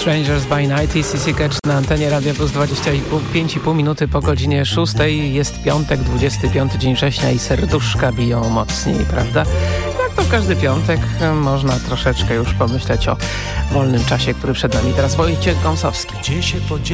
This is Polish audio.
Strangers by Night i CC Catch na antenie Radia Plus 25,5 minuty po godzinie 6. Jest piątek, 25 dzień września i serduszka biją mocniej, prawda? Jak to każdy piątek, można troszeczkę już pomyśleć o wolnym czasie, który przed nami. Teraz Wojciech Gąsowski. Gdzie się podziała